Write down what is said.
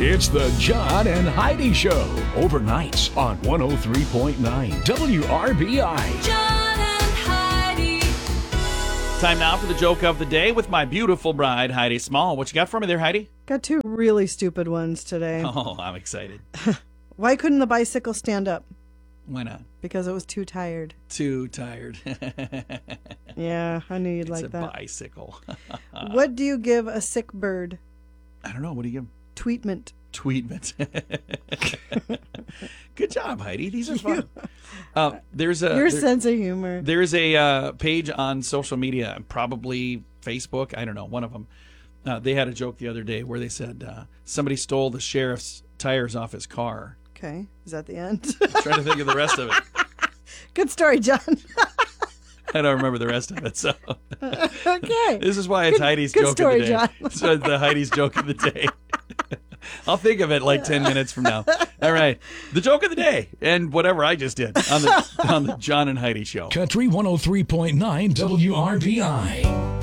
It's the John and Heidi Show. Overnights on 103.9 WRBI. John and Heidi. Time now for the joke of the day with my beautiful bride, Heidi Small. What you got for me there, Heidi? Got two really stupid ones today. Oh, I'm excited. Why couldn't the bicycle stand up? Why not? Because it was too tired. Too tired. Yeah, I knew you'd It's like a that. bicycle. What do you give a sick bird? I don't know. What do you give? Tweetment. Tweetment. Good job, Heidi. These are fun. Your sense of humor. There's a page on social media, probably Facebook. I don't know. One of them. They had a joke the other day where they said somebody stole the sheriff's tires off his car. Okay, is that the end? I'm trying to think of the rest of it. Good story, John. I don't remember the rest of it. So Okay. this is why it's Heidi's good joke story, of the day. John. So the Heidi's joke of the day. I'll think of it like 10 minutes from now. All right. The joke of the day and whatever I just did on the John and Heidi Show. Country 103.9 WRBI.